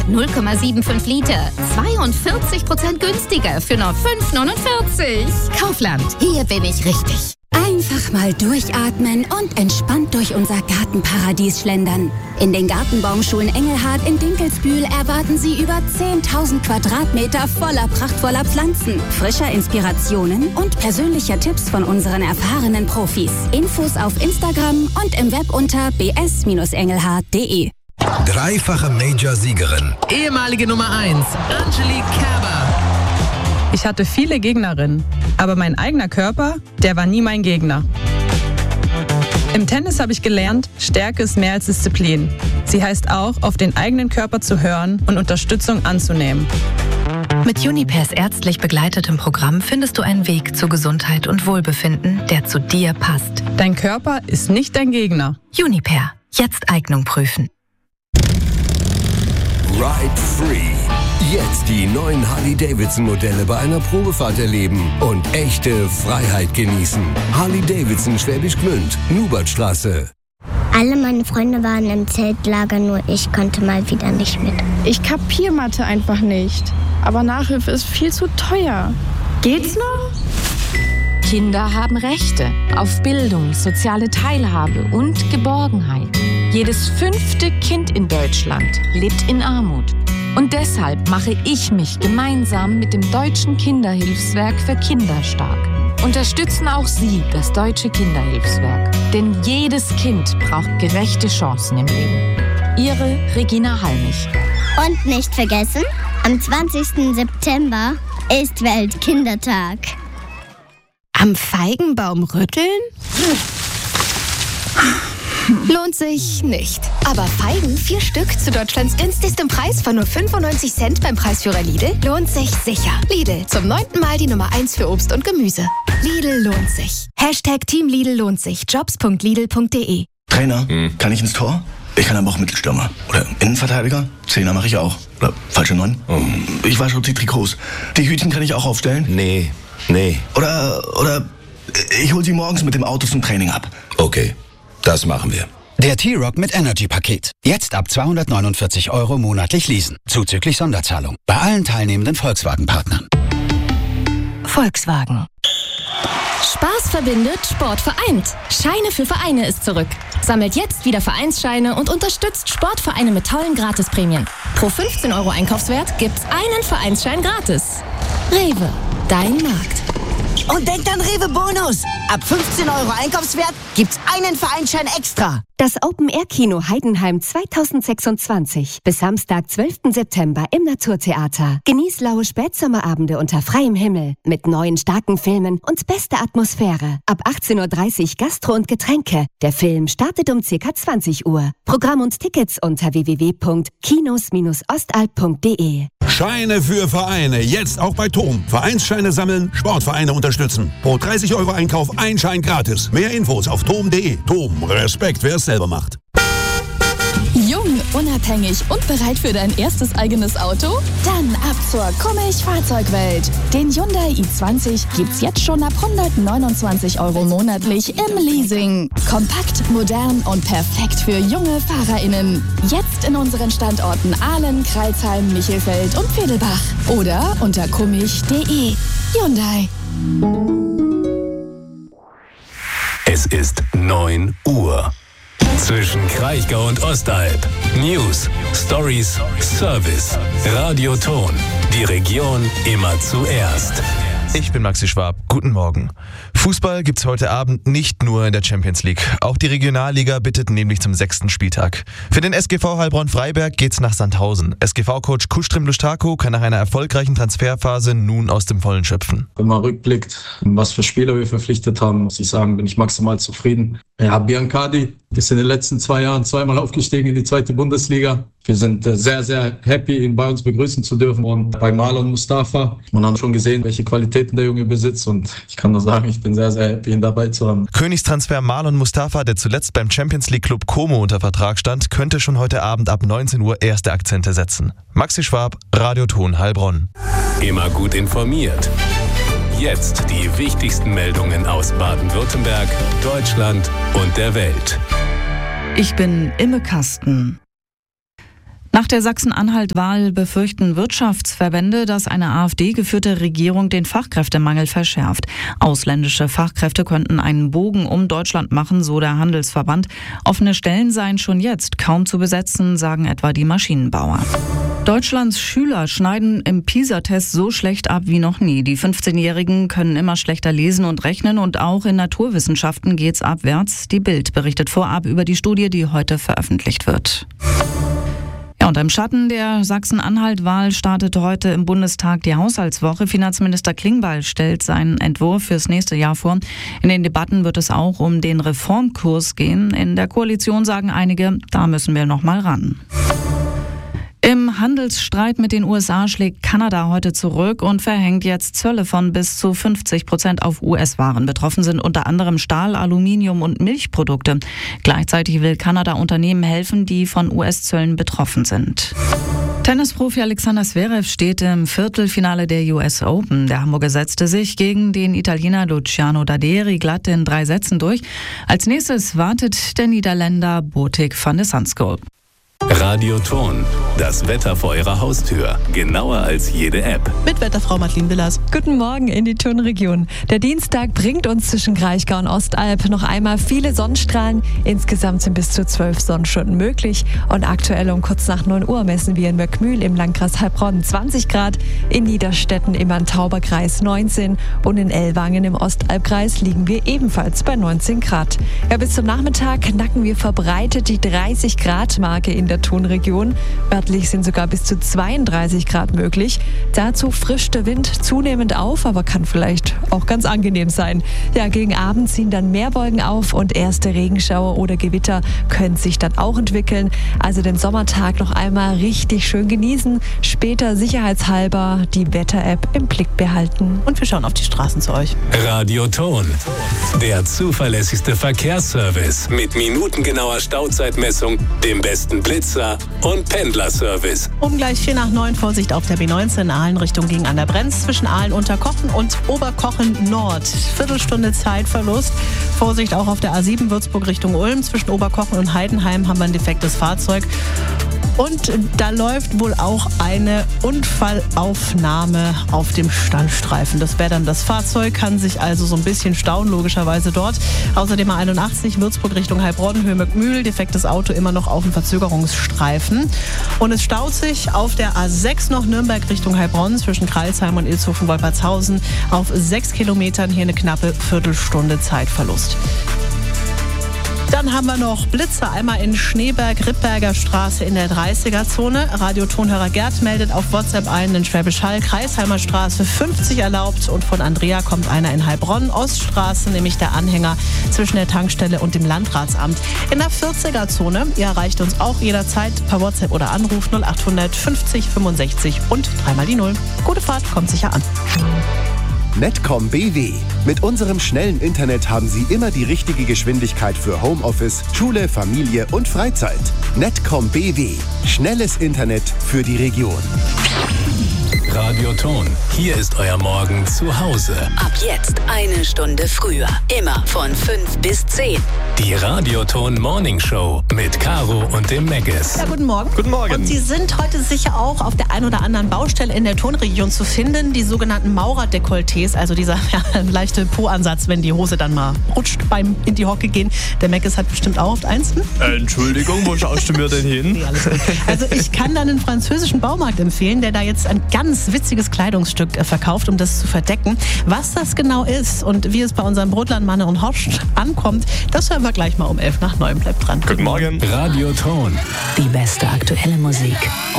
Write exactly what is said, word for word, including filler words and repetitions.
null Komma fünfundsiebzig Liter. zweiundvierzig Prozent günstiger für nur fünf neunundvierzig. Kaufland, hier bin ich richtig. Einfach mal durchatmen und entspannt durch unser Gartenparadies schlendern. In den Gartenbaumschulen Engelhardt in Dinkelsbühl erwarten Sie über zehntausend Quadratmeter voller prachtvoller Pflanzen, frischer Inspirationen und persönlicher Tipps von unseren erfahrenen Profis. Infos auf Instagram und im Web unter b s engelhardt punkt d e. Dreifache Major-Siegerin. Ehemalige Nummer eins, Angelique Kerber. Ich hatte viele Gegnerinnen, aber mein eigener Körper, der war nie mein Gegner. Im Tennis habe ich gelernt, Stärke ist mehr als Disziplin. Sie heißt auch, auf den eigenen Körper zu hören und Unterstützung anzunehmen. Mit Junipers ärztlich begleitetem Programm findest du einen Weg zu Gesundheit und Wohlbefinden, der zu dir passt. Dein Körper ist nicht dein Gegner. Juniper. Jetzt Eignung prüfen. Ride Free. Jetzt die neuen Harley-Davidson-Modelle bei einer Probefahrt erleben und echte Freiheit genießen. Harley-Davidson Schwäbisch Gmünd, Nubertstraße. Alle meine Freunde waren im Zeltlager, nur ich konnte mal wieder nicht mit. Ich kapier Mathe einfach nicht. Aber Nachhilfe ist viel zu teuer. Geht's noch? Kinder haben Rechte auf Bildung, soziale Teilhabe und Geborgenheit. Jedes fünfte Kind in Deutschland lebt in Armut. Und deshalb mache ich mich gemeinsam mit dem Deutschen Kinderhilfswerk für Kinder stark. Unterstützen auch Sie das Deutsche Kinderhilfswerk. Denn jedes Kind braucht gerechte Chancen im Leben. Ihre Regina Halmich. Und nicht vergessen, am zwanzigsten September ist Weltkindertag. Am Feigenbaum rütteln? Lohnt sich nicht. Aber Feigen, vier Stück zu Deutschlands günstigstem Preis von nur fünfundneunzig Cent beim Preisführer Lidl, lohnt sich sicher. Lidl, zum neunten Mal die Nummer eins für Obst und Gemüse. Lidl lohnt sich. Hashtag Team Lidl lohnt sich. Jobs punkt lidl punkt de. Trainer, hm. kann ich ins Tor? Ich kann aber auch Mittelstürmer. Oder Innenverteidiger? Zehner mache ich auch. Oder falsche Neun? Oh. Ich wasche die Trikots. Die Hütchen kann ich auch aufstellen? Nee, nee. Oder, oder ich hol sie morgens mit dem Auto zum Training ab. Okay, das machen wir. Der T-Rock mit Energy-Paket. Jetzt ab zweihundertneunundvierzig Euro monatlich leasen. Zuzüglich Sonderzahlung. Bei allen teilnehmenden Volkswagen-Partnern. Volkswagen. Spaß verbindet, Sport vereint. Scheine für Vereine ist zurück. Sammelt jetzt wieder Vereinsscheine und unterstützt Sportvereine mit tollen Gratisprämien. Pro fünfzehn Euro Einkaufswert gibt's einen Vereinsschein gratis. Rewe, dein Markt. Und denkt an Rewe Bonus. Ab fünfzehn Euro Einkaufswert gibt's einen Vereinsschein extra. Das Open-Air-Kino Heidenheim zweitausendsechsundzwanzig. Bis Samstag, zwölften September im Naturtheater. Genieß laue Spätsommerabende unter freiem Himmel. Mit neuen starken Filmen und beste Atmosphäre. Ab achtzehn Uhr dreißig Gastro und Getränke. Der Film startet um ca. zwanzig Uhr. Programm und Tickets unter w w w punkt kinos ostalb punkt de. Scheine für Vereine. Jetzt auch bei Tom. Vereinsscheine sammeln, Sportvereine unterstützen. Pro dreißig Euro Einkauf ein Schein gratis. Mehr Infos auf tom punkt de. Tom, Respekt, wer es selber macht. Jung, unabhängig und bereit für dein erstes eigenes Auto? Dann ab zur Kummich-Fahrzeugwelt. Den Hyundai i zwanzig gibt's jetzt schon ab hundertneunundzwanzig Euro monatlich im Leasing. Kompakt, modern und perfekt für junge FahrerInnen. Jetzt in unseren Standorten Ahlen, Kreilsheim, Michelfeld und Vedelbach. Oder unter kummich punkt de. Hyundai. Es ist neun Uhr. Zwischen Kraichgau und Ostalb. News, Stories, Service. Radioton. Die Region immer zuerst. Ich bin Maxi Schwab. Guten Morgen. Fußball gibt's heute Abend nicht nur in der Champions League. Auch die Regionalliga bittet nämlich zum sechsten Spieltag. Für den S G V Heilbronn-Freiberg geht's nach Sandhausen. S G V-Coach Kustrim Lustako kann nach einer erfolgreichen Transferphase nun aus dem Vollen schöpfen. Wenn man rückblickt, was für Spieler wir verpflichtet haben, muss ich sagen, bin ich maximal zufrieden. Ja, Biancardi ist in den letzten zwei Jahren zweimal aufgestiegen in die zweite Bundesliga. Wir sind sehr, sehr happy, ihn bei uns begrüßen zu dürfen. Und bei Marlon Mustafa, man hat schon gesehen, welche Qualitäten der Junge besitzt. Und ich kann nur sagen, ich bin sehr, sehr happy, ihn dabei zu haben. Königstransfer Marlon Mustafa, der zuletzt beim Champions League Club Como unter Vertrag stand, könnte schon heute Abend ab neunzehn Uhr erste Akzente setzen. Maxi Schwab, Radioton Heilbronn. Immer gut informiert. Jetzt die wichtigsten Meldungen aus Baden-Württemberg, Deutschland und der Welt. Ich bin Imme Kasten. Nach der Sachsen-Anhalt-Wahl befürchten Wirtschaftsverbände, dass eine AfD-geführte Regierung den Fachkräftemangel verschärft. Ausländische Fachkräfte könnten einen Bogen um Deutschland machen, so der Handelsverband. Offene Stellen seien schon jetzt kaum zu besetzen, sagen etwa die Maschinenbauer. Deutschlands Schüler schneiden im PISA-Test so schlecht ab wie noch nie. Die fünfzehnjährigen können immer schlechter lesen und rechnen und auch in Naturwissenschaften geht's abwärts. Die Bild berichtet vorab über die Studie, die heute veröffentlicht wird. Ja, und im Schatten der Sachsen-Anhalt-Wahl startet heute im Bundestag die Haushaltswoche. Finanzminister Klingbeil stellt seinen Entwurf fürs nächste Jahr vor. In den Debatten wird es auch um den Reformkurs gehen. In der Koalition sagen einige, da müssen wir noch mal ran. Im Handelsstreit mit den U S A schlägt Kanada heute zurück und verhängt jetzt Zölle von bis zu fünfzig Prozent auf U S-Waren. Betroffen sind unter anderem Stahl, Aluminium und Milchprodukte. Gleichzeitig will Kanada Unternehmen helfen, die von U S-Zöllen betroffen sind. Tennisprofi Alexander Zverev steht im Viertelfinale der U S Open. Der Hamburger setzte sich gegen den Italiener Luciano Daderi glatt in drei Sätzen durch. Als nächstes wartet der Niederländer Botic van de Zandschulp. Radioton, das Wetter vor Ihrer Haustür. Genauer als jede App. Mit Wetterfrau Madeleine Willers. Guten Morgen in die Tonregion. Der Dienstag bringt uns zwischen Kraichgau und Ostalb noch einmal viele Sonnenstrahlen. Insgesamt sind bis zu zwölf Sonnenstunden möglich. Und aktuell um kurz nach neun Uhr messen wir in Möckmühl im Landkreis Heilbronn zwanzig Grad, in Niederstetten im Main-Tauber-Kreis neunzehn und in Ellwangen im Ostalbkreis liegen wir ebenfalls bei neunzehn Grad. Ja, bis zum Nachmittag knacken wir verbreitet die dreißig Grad Marke in der Tonregion. Örtlich sind sogar bis zu zweiunddreißig Grad möglich. Dazu frischt der Wind zunehmend auf, aber kann vielleicht auch ganz angenehm sein. Ja, gegen Abend ziehen dann mehr Wolken auf und erste Regenschauer oder Gewitter können sich dann auch entwickeln. Also den Sommertag noch einmal richtig schön genießen. Später sicherheitshalber die Wetter-App im Blick behalten. Und wir schauen auf die Straßen zu euch. Radioton, der zuverlässigste Verkehrsservice mit minutengenauer Stauzeitmessung, dem besten Blitzer und Pendlerservice. Um gleich vier nach neun Vorsicht auf der B neunzehn Aalen Richtung gegen an der Brenz zwischen Aalen Unterkochen und Oberkochen Nord. Viertelstunde Zeitverlust. Vorsicht auch auf der A sieben Würzburg Richtung Ulm. Zwischen Oberkochen und Heidenheim haben wir ein defektes Fahrzeug. Und da läuft wohl auch eine Unfallaufnahme auf dem Standstreifen. Das wäre dann das Fahrzeug, kann sich also so ein bisschen stauen, logischerweise dort. Außerdem A einundachtzig Würzburg Richtung Heilbronn, Höhe-Möckmühl, defektes Auto immer noch auf dem Verzögerungsstreifen. Und es staut sich auf der A sechs noch Nürnberg Richtung Heilbronn zwischen Kreilsheim und Ilshofen-Wolpertshausen auf sechs Kilometern. Hier eine knappe Viertelstunde Zeitverlust. Dann haben wir noch Blitze, einmal in Schneeberg, Rippberger Straße in der dreißiger-Zone. Radiotonhörer Gerd meldet auf WhatsApp ein, in Schwäbisch Hall, Kreisheimer Straße fünfzig erlaubt. Und von Andrea kommt einer in Heilbronn, Oststraße, nämlich der Anhänger zwischen der Tankstelle und dem Landratsamt. In der vierziger-Zone, ihr erreicht uns auch jederzeit per WhatsApp oder Anruf null achthundert fünfzig fünfundsechzig und dreimal die Null. Gute Fahrt, kommt sicher an. Netcom B W. Mit unserem schnellen Internet haben Sie immer die richtige Geschwindigkeit für Homeoffice, Schule, Familie und Freizeit. Netcom B W. Schnelles Internet für die Region. Radioton, hier ist euer Morgen zu Hause. Ab jetzt eine Stunde früher. Immer von fünf bis zehn. Die Radioton Morning Show mit Caro und dem Meggis. Ja, guten Morgen. Guten Morgen. Und Sie sind heute sicher auch auf der ein oder anderen Baustelle in der Tonregion zu finden. Die sogenannten Maurerdekolletés, also dieser ja, leichte Po-Ansatz, wenn die Hose dann mal rutscht beim in die Hocke gehen. Der Meggis hat bestimmt auch oft eins. Hm? Äh, Entschuldigung, wo schaust du mir denn hin? Nee, alles gut. Also ich kann dann einen französischen Baumarkt empfehlen, der da jetzt ein ganz witziges Kleidungsstück verkauft, um das zu verdecken. Was das genau ist und wie es bei unserem Brotland Manne und Horst ankommt, das hören wir gleich mal um elf nach neun. Bleibt dran. Guten Morgen. Radioton. Die beste aktuelle Musik.